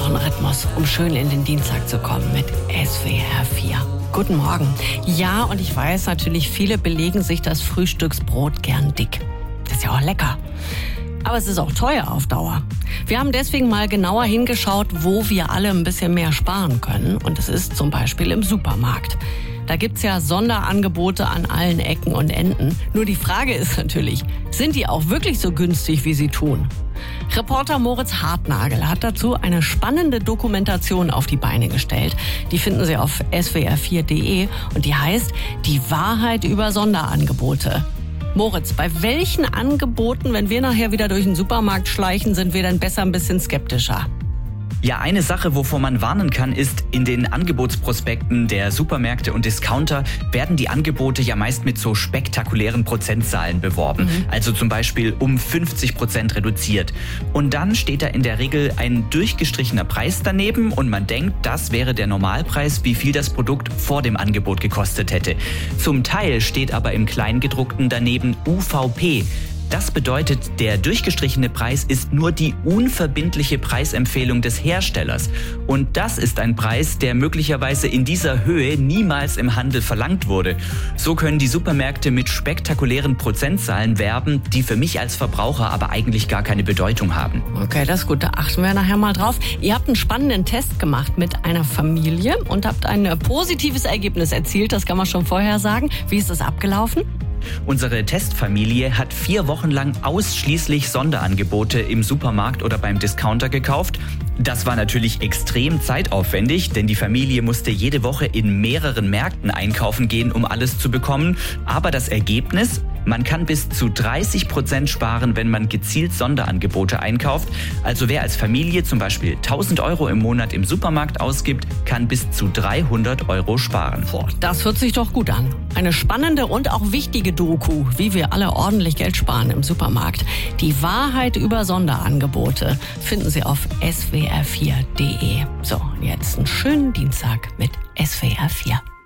Wochenrhythmus, um schön in den Dienstag zu kommen mit SWR 4. Guten Morgen. Ja, und ich weiß natürlich, viele belegen sich das Frühstücksbrot gern dick. Das ist ja auch lecker. Aber es ist auch teuer auf Dauer. Wir haben deswegen mal genauer hingeschaut, wo wir alle ein bisschen mehr sparen können. Und es ist zum Beispiel im Supermarkt. Da gibt's ja Sonderangebote an allen Ecken und Enden. Nur die Frage ist natürlich, sind die auch wirklich so günstig, wie sie tun? Reporter Moritz Hartnagel hat dazu eine spannende Dokumentation auf die Beine gestellt. Die finden Sie auf swr4.de und die heißt Die Wahrheit über Sonderangebote. Moritz, bei welchen Angeboten, wenn wir nachher wieder durch den Supermarkt schleichen, sind wir dann besser ein bisschen skeptischer? Ja, eine Sache, wovor man warnen kann, ist, in den Angebotsprospekten der Supermärkte und Discounter werden die Angebote ja meist mit so spektakulären Prozentzahlen beworben. Also zum Beispiel um 50% reduziert. Und dann steht da in der Regel ein durchgestrichener Preis daneben und man denkt, das wäre der Normalpreis, wie viel das Produkt vor dem Angebot gekostet hätte. Zum Teil steht aber im Kleingedruckten daneben UVP. Das bedeutet, der durchgestrichene Preis ist nur die unverbindliche Preisempfehlung des Herstellers. Und das ist ein Preis, der möglicherweise in dieser Höhe niemals im Handel verlangt wurde. So können die Supermärkte mit spektakulären Prozentzahlen werben, die für mich als Verbraucher aber eigentlich gar keine Bedeutung haben. Okay, das ist gut, da achten wir nachher mal drauf. Ihr habt einen spannenden Test gemacht mit einer Familie und habt ein positives Ergebnis erzielt, das kann man schon vorher sagen. Wie ist das abgelaufen? Unsere Testfamilie hat 4 Wochen lang ausschließlich Sonderangebote im Supermarkt oder beim Discounter gekauft. Das war natürlich extrem zeitaufwendig, denn die Familie musste jede Woche in mehreren Märkten einkaufen gehen, um alles zu bekommen. Aber das Ergebnis? Man kann bis zu 30% sparen, wenn man gezielt Sonderangebote einkauft. Also wer als Familie zum Beispiel 1.000 Euro im Monat im Supermarkt ausgibt, kann bis zu 300 Euro sparen. Boah, das hört sich doch gut an. Eine spannende und auch wichtige Doku, wie wir alle ordentlich Geld sparen im Supermarkt. Die Wahrheit über Sonderangebote finden Sie auf swr4.de. So, jetzt einen schönen Dienstag mit SWR 4.